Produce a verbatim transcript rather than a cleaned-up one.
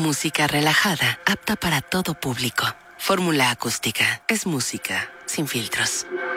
Música relajada, apta para todo público. Fórmula Acústica. Es música sin filtros.